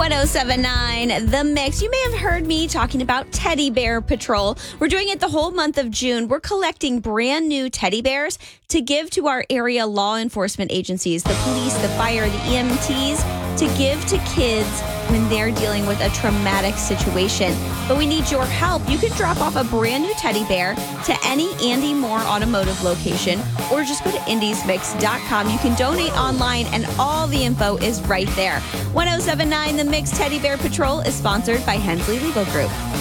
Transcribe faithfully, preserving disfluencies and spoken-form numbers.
ten seventy-nine The Mix. You may have heard me talking about Teddy Bear Patrol. We're doing it the whole month of June. We're collecting brand new teddy bears to give to our area law enforcement agencies, the police, the fire, the E M Ts, to give to kids when they're dealing with a traumatic situation. But we need your help. You can drop off a brand new teddy bear to any Andy Moore automotive location or just go to indies mix dot com. You can donate online and all the info is right there. ten seventy-nine The Mix Teddy Bear Patrol is sponsored by Hensley Legal Group.